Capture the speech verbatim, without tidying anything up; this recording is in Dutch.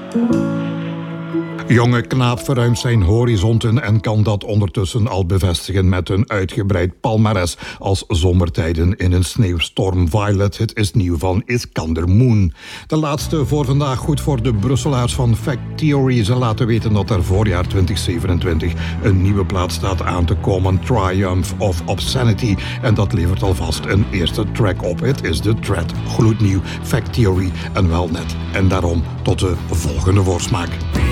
Jonge knaap verruimt zijn horizonten en kan dat ondertussen al bevestigen met een uitgebreid palmares als Zomertijden in een sneeuwstorm. Violet, het is nieuw van Iskander Moon. De laatste voor vandaag goed voor de Brusselaars van Fact Theory. Ze laten weten dat er voorjaar twintig zevenentwintig een nieuwe plaat staat aan te komen. Triumph of Obscenity. En dat levert alvast een eerste track op. Het is de Thread. Gloednieuw Fact Theory en wel net. En daarom tot de volgende voorsmaak.